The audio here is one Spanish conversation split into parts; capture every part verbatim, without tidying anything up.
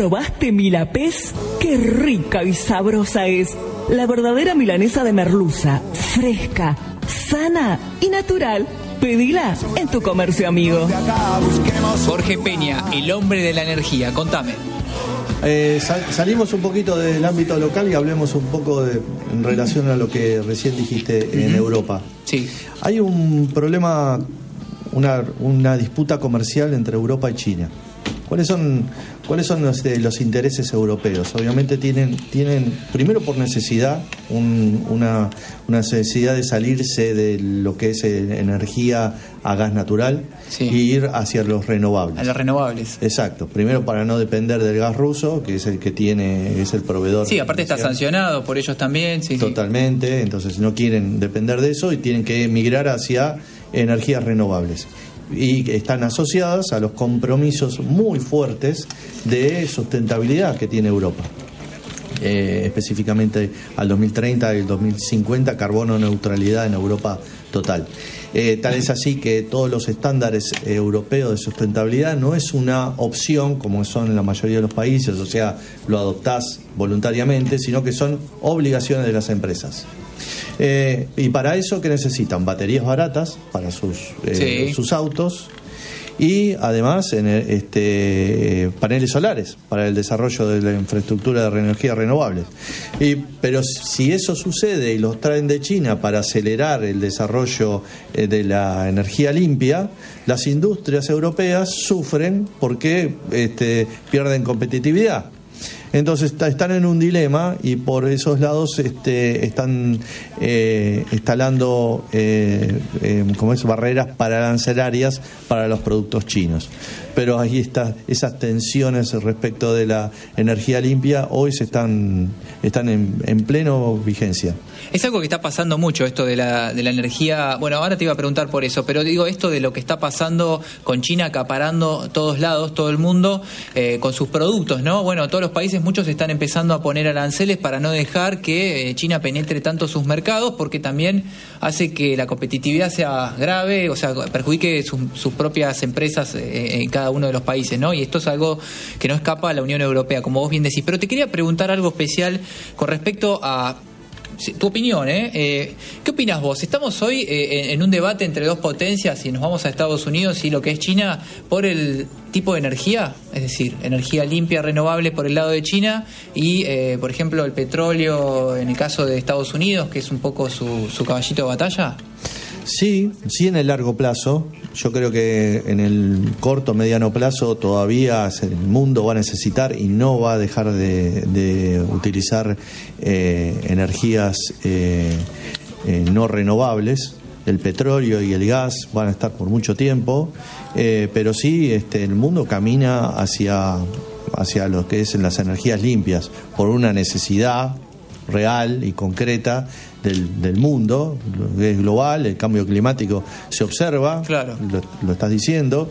¿Probaste Milapés? ¡Qué rica y sabrosa es! La verdadera milanesa de merluza, fresca, sana y natural. Pedila en tu comercio amigo. Jorge Peña, el hombre de la energía, contame. Eh, sal, salimos un poquito del ámbito local y hablemos un poco de, en relación a lo que recién dijiste en uh-huh. Europa. Sí. Hay un problema, una, una disputa comercial entre Europa y China. ¿Cuáles son, cuáles son los, de, los intereses europeos? Obviamente tienen, tienen primero por necesidad, un, una, una necesidad de salirse de lo que es energía a gas natural sí. y ir hacia los renovables. A los renovables. Exacto. Primero para no depender del gas ruso, que es el que tiene, es el proveedor. Sí, aparte está sancionado por ellos también. Sí, Totalmente. Sí. Entonces no quieren depender de eso y tienen que migrar hacia energías renovables. Y están asociadas a los compromisos muy fuertes de sustentabilidad que tiene Europa. Eh, específicamente al dos mil treinta y el dos mil cincuenta, carbono neutralidad en Europa total. Eh, tal es así que todos los estándares eh, europeos de sustentabilidad no es una opción como son en la mayoría de los países, o sea, lo adoptás voluntariamente, sino que son obligaciones de las empresas. Eh, y para eso, ¿qué necesitan? Baterías baratas para sus, eh, sí. sus autos y además en el, este, paneles solares para el desarrollo de la infraestructura de energías renovables. Y, pero si eso sucede y los traen de China para acelerar el desarrollo eh, de la energía limpia, las industrias europeas sufren porque este, pierden competitividad. Entonces está, están en un dilema y por esos lados este, están eh, instalando eh, eh, como es, barreras arancelaриas para los productos chinos. Pero ahí está, esas tensiones respecto de la energía limpia hoy se están, están en, en pleno vigencia. Es algo que está pasando mucho, esto de la, de la energía. Bueno, ahora te iba a preguntar por eso, pero digo esto de lo que está pasando con China acaparando todos lados, todo el mundo, eh, con sus productos, ¿no? Bueno, todos los países, muchos están empezando a poner aranceles para no dejar que eh, China penetre tanto sus mercados, porque también hace que la competitividad sea grave, o sea, perjudique sus, sus propias empresas eh, en cada uno de los países, ¿no? Y esto es algo que no escapa a la Unión Europea, como vos bien decís. Pero te quería preguntar algo especial con respecto a tu opinión, ¿eh? eh ¿Qué opinas vos? Estamos hoy eh, en un debate entre dos potencias y nos vamos a Estados Unidos y lo que es China por el tipo de energía, es decir, energía limpia, renovable por el lado de China y, eh, por ejemplo, el petróleo en el caso de Estados Unidos, que es un poco su, su caballito de batalla. Sí, sí en el largo plazo. Yo creo que en el corto, mediano plazo todavía el mundo va a necesitar y no va a dejar de, de utilizar eh, energías eh, eh, no renovables. El petróleo y el gas van a estar por mucho tiempo, eh, pero sí este, el mundo camina hacia, hacia lo que es en las energías limpias por una necesidad real y concreta del, del mundo, es global, el cambio climático se observa, claro. lo, lo estás diciendo,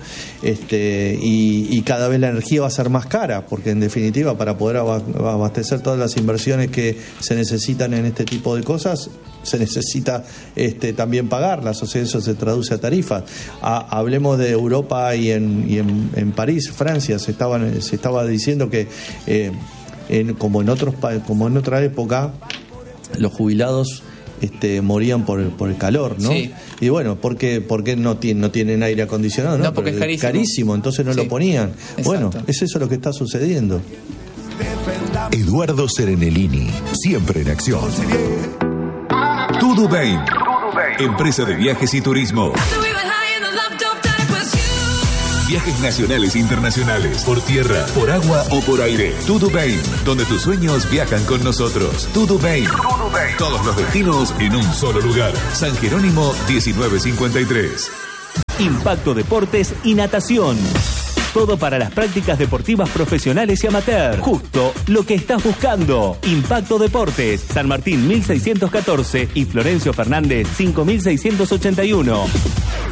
este, y, y cada vez la energía va a ser más cara, porque en definitiva para poder abastecer todas las inversiones que se necesitan en este tipo de cosas, se necesita este, también pagarlas, o sea, eso se traduce a tarifas. A, hablemos de Europa y en, y en, en París, Francia, se, estaban, se estaba diciendo que eh, en, como en otros como en otra época los jubilados este, morían por el, por el calor, ¿no? Sí. Y bueno, ¿por qué, por qué no, tienen, no tienen aire acondicionado? No, no porque Pero es carísimo. carísimo, entonces no sí. lo ponían. Exacto. Bueno, es eso lo que está sucediendo. Eduardo Serenellini, siempre en acción. Tudubain, empresa de viajes y turismo. Viajes nacionales e internacionales, por tierra, por agua o por aire. Tudubain, donde tus sueños viajan con nosotros. Tudubain, todos los destinos en un solo lugar. San Jerónimo diecinueve cincuenta y tres. Impacto Deportes y Natación. Todo para las prácticas deportivas profesionales y amateur. Justo lo que estás buscando. Impacto Deportes, San Martín mil seiscientos catorce y Florencio Fernández cinco mil seiscientos ochenta y uno.